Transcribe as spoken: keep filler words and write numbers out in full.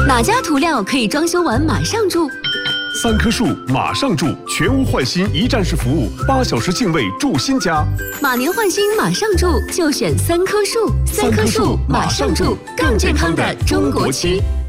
哪家涂料可以装修完马上住？ 三棵树马上住，全屋换新一站式服务，八小时净位住新家。 马年换新马上住，就选三棵树。三棵树马上住，更健康的中国区。